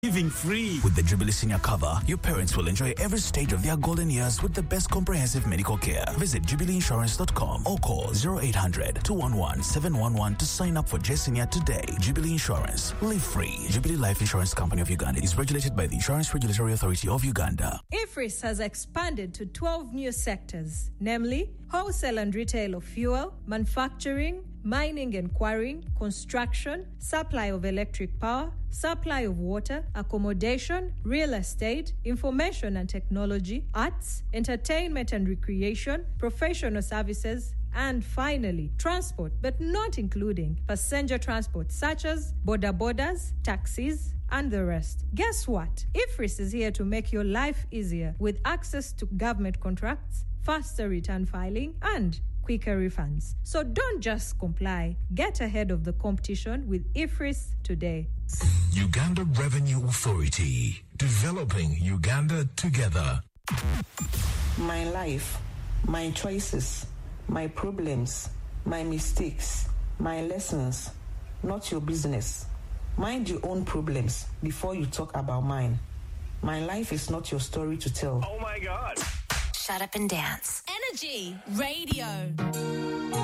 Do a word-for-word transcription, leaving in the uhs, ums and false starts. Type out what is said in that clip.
Giving free. With the Jubilee Senior Cover, your parents will enjoy every stage of their golden years with the best comprehensive medical care. Visit jubilee insurance dot com or call zero eight hundred, two one one, seven one one to sign up for J Senior today. Jubilee Insurance. Live free. Jubilee Life Insurance Company of Uganda is regulated by the Insurance Regulatory Authority of Uganda. IFRIS has expanded to twelve new sectors, namely wholesale and retail of fuel, manufacturing, mining and quarrying, construction, supply of electric power, supply of water, accommodation, real estate, information and technology, arts, entertainment and recreation, professional services, and finally, transport, but not including passenger transport such as border borders, taxis, and the rest. Guess what? IFRIS is here to make your life easier with access to government contracts, faster return filing, and quicker refunds. So don't just comply. Get ahead of the competition with IFRIS today. Uganda Revenue Authority. Developing Uganda together. My life, my choices, my problems, my mistakes, my lessons, not your business. Mind your own problems before you talk about mine. My life is not your story to tell. Oh my God. Shut up and dance. Energy Radio.